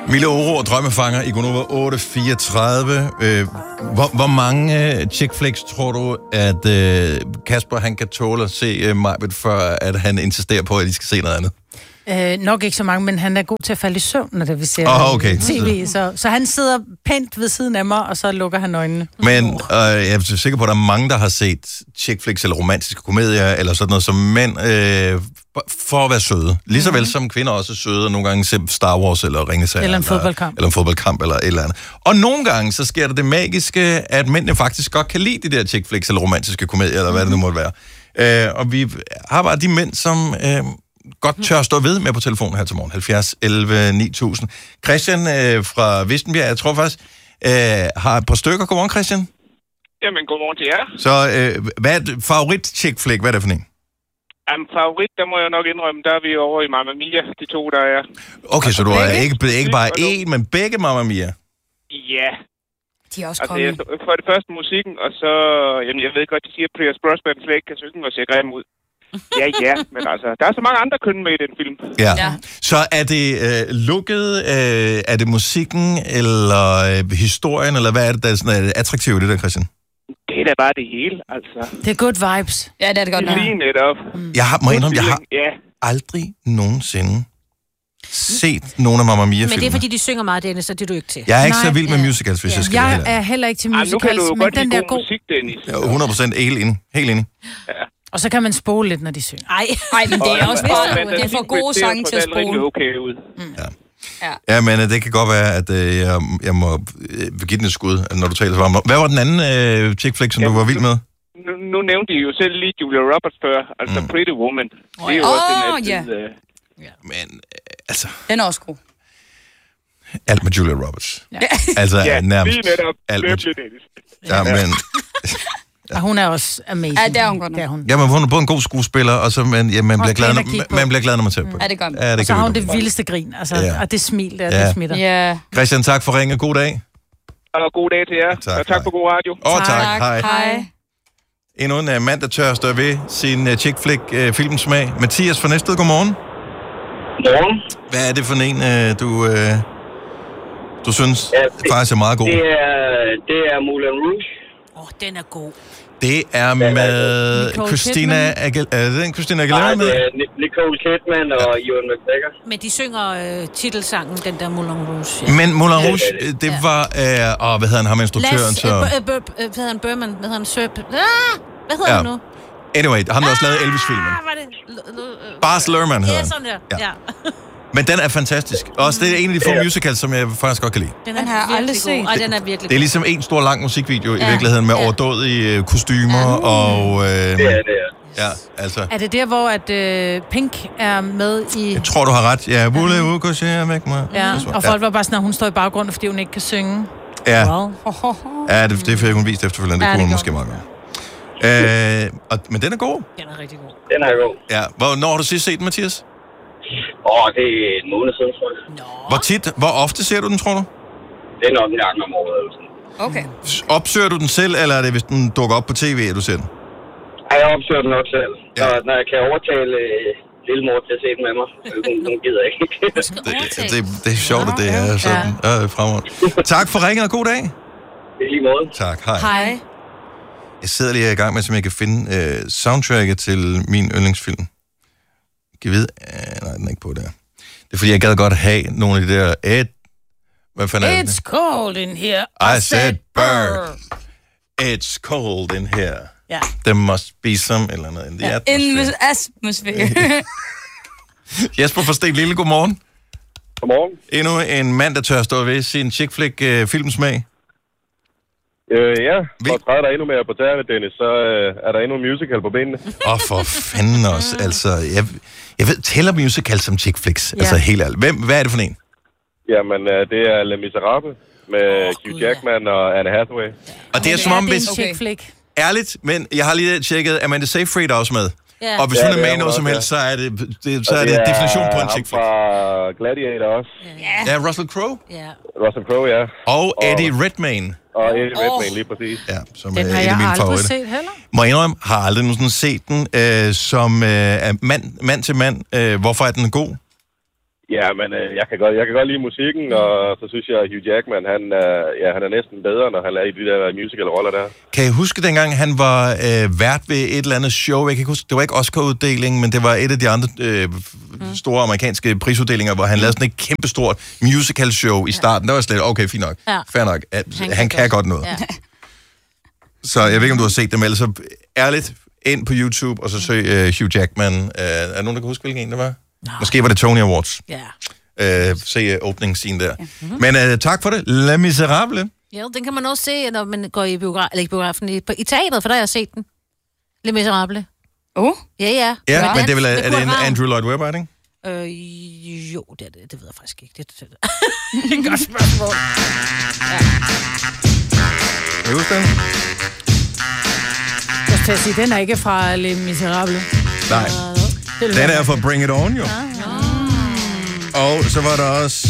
Mille Oro og Drømmefanger i Gonova 834. Hvor mange chick flicks tror du, at Kasper han kan tåle at se Majbet, før at han insisterer på, at de skal se noget andet? Nok ikke så mange, men han er god til at falde i søvn, når vi ser tv. Så han sidder pænt ved siden af mig, og så lukker han øjnene. Men jeg er sikker på, at der er mange, der har set chick flicks eller romantiske komedier, eller sådan noget som mænd, for at være søde. Ligeså vel som kvinder også er søde, og nogle gange ser Star Wars eller Ringenes Herre. Eller en fodboldkamp. Eller en fodboldkamp, eller et eller andet. Og nogle gange, så sker der det magiske, at mændene faktisk godt kan lide de der chick flicks eller romantiske komedier, eller hvad det nu måtte være. Og vi har bare de mænd, som godt tør stå ved med på telefonen her til morgen. 70 11 9000. Christian fra Vissenbjerg, jeg tror faktisk, har et par stykker. Godmorgen, Christian. Jamen, godmorgen til jer. Så hvad er favorit chick flick? Hvad er det for en? Jamen, favorit, der må jeg nok indrømme, der er vi over i Mamma Mia, de to, der er. Okay, så du er ikke bare én, men begge Mamma Mia? Ja. De er også kommet. For det første musikken, og så, jamen, jeg ved godt, de siger, at Pierce Brosnan slet ikke kan synge og se grim ud. Ja, men altså, der er så mange andre køn med i den film. Ja. Så er det lukket, er det musikken, eller historien, eller hvad er det, der er sådan attraktivt i det der, Christian? Det er da bare det hele, altså. Det er good vibes. Ja, det er det godt. Lige netop. Jeg har aldrig nogensinde set nogen af Mamma Mia-filmene. Men det er, fordi de synger meget, Dennis, så det er du ikke til. Jeg er ikke så vild med musicals, hvis jeg skal være. Jeg er heller ikke til musicals, nu kan du men godt den der god musik, Dennis. Ja, 100% helt enig. Ja. Og så kan man spole lidt, når de synger. Ej, men det er også bare, det er for gode sange til at spole. Okay ud. Ja, men det kan godt være, at jeg må give den et skud, når du taler så varmt. Hvad var den anden chick flick, som du var vild med? Nu nævnte I jo selv lige Julia Roberts før, altså Pretty Woman. Det er jo også en Men, altså... Den er også god. Alt med Julia Roberts. Ja. Altså, nærmest lige netop. alt med... Ja, men... Og hun er også amazing. Ja, det er hun godt nok. Ja, men hun er både en god skuespiller, og så man bliver glad, når man ser på. Ja, det gør man. Ja, det og så har hun det vildeste grin, altså, og det smil der, det smitter. Ja. Christian, tak for ringe. God dag. Og god dag til jer. Tak for god radio. Tak. Hej. Endnu en mand, der tør stå ved sin chick flick filmsmag. Mathias fra Næstved, godmorgen. Godmorgen. Hvad er det for en, du synes faktisk er meget god? Det er Moulin Rouge. Den er god. Det er med Christina Aguilera. Er det den Christina Aguilera med? Nicole Kidman og Ewan McGregor. Men de synger titelsangen, den der Moulin Rouge. Ja. Men Moulin Rouge, det var... hvad hedder han? Ham instruktøren, så... Hvad hedder han? Berman? Hvad hedder han? Hvad hedder han nu? Anyway, han har også lavet Elvis-filmen. Baz Luhrmann hedder han. Sådan der. Ja. Men den er fantastisk. Også det er en af de få musicals, som jeg faktisk godt kan lide. Den har jeg aldrig set. Og den er virkelig det er ligesom en stor lang musikvideo i virkeligheden med overdådige kostymer og... Ja, altså. Er det der, hvor at Pink er med i... Jeg tror, du har ret. Ja, Ja, og folk var bare sådan, at hun står i baggrunden, fordi hun ikke kan synge. Ja. Wow. Ja, det fik hun vist efterfølgende. Det kunne hun måske meget godt. Men den er god. Den er rigtig god. Den er god. Ja. Hvornår har du sidst set den, Mathias? Det er en måned siden, tror jeg. Hvor ofte ser du den, tror du? Det er nok en gang om året eller sådan. Okay. Opsøger du den selv, eller er det, hvis den dukker op på tv, at du ser den? Jeg opsøger den nok selv. Ja. Når jeg kan overtale lillemor til at se den med mig. Hun gider ikke. Det er sjovt, at det er sådan. Ja. Fremragende. Tak for ringen, og god dag. Det er lige måde. Tak, hej. Jeg sidder lige i gang med, om jeg kan finde soundtracket til min yndlingsfilm. Kan vide? Nej, den er ikke på der. Det er fordi, jeg gad godt have nogle af de der... Hvad fanden er det? It's cold in here. I said burn. It's cold in here. Ja. There must be some... Eller noget in the atmosphere. Jesper fra Sten Lille, godmorgen. Godmorgen. Endnu en mand, der tør stå ved sin chick flick filmsmag. Ja, for at træde dig endnu mere på tæerne, Dennis, så er der endnu en musical på benene. For fanden også. Altså, jeg ved, tæller musical som chick flicks. Ja. Altså, helt ærligt. Hvad er det for en? Jamen, det er Les Miserables med Hugh Jackman og Anne Hathaway. Og det er som om, hvis... chick flick. Ærligt, men jeg har lige tjekket, Amanda Seyfried også med. Ja. Og hvis hun er med i noget som helst, så er det definition på en chick flick. Og Gladiator også. Ja, Russell Crowe. Ja. Russell Crowe, ja. Og Eddie Redmayne. Og Eddie Redmayne, lige præcis. Ja, som Den er har en af jeg mine aldrig favoritter. set heller. Må jeg indrømme, har aldrig nogensinde set den som mand til mand. Hvorfor er den god? Ja, men jeg kan godt lide musikken, og så synes jeg, at Hugh Jackman, han er næsten bedre, når han er i de der musical-roller der. Kan I huske dengang, han var vært ved et eller andet show? Jeg kan ikke huske, det var ikke Oscar-uddeling, men det var et af de andre store amerikanske prisuddelinger, hvor han lavede sådan et kæmpestort musical-show i starten. Der var slet, okay, fint nok, fair nok. Han kan godt noget. Ja. Så jeg ved ikke, om du har set dem, eller så ærligt ind på YouTube, og så søg Hugh Jackman. Er der nogen, der kan huske, hvilken en det var? No. Måske var det Tony Awards. Ja. Se åbningsscene der. Men tak for det. Les Misérables. Ja, den kan man også se, når man går i biografen i teateret, for der har jeg set den. Les Misérables. Ja. Ja, men det er det en Andrew Lloyd Webber, ikke? Jo, det ved jeg faktisk ikke. Det er et godt spørgsmål. Ja. Kan du huske den? Jeg skal sige, den er ikke fra Les Misérables. Nej. Den er fra Bring It On, jo. Og så var der også...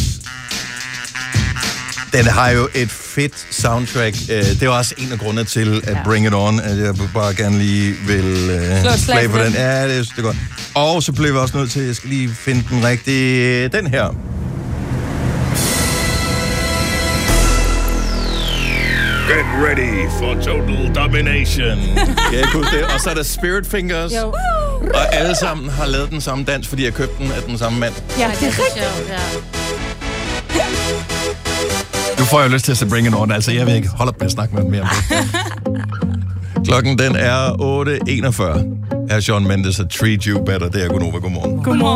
Den har jo et fedt soundtrack. Det var også en af grundene til, at Bring It On, at jeg bare gerne lige vil play på den. Ja, det er godt. Og så blev vi også nødt til, jeg skal lige finde den rigtige... Den her. Get ready for total domination. Ja, jeg kunne det. Og så er der Spirit Fingers. Jo. Og alle sammen har lavet den samme dans, fordi jeg købte den af den samme mand. Ja, det er rigtigt. Ja. Nu får jeg lyst til at se Bring It On. Altså, jeg vil ikke holde op med at snakke med mere om det. Klokken, den er 8:41. Her er Shawn Mendes og Treat You Better. Det er Gunova. Godmorgen. Godmorgen.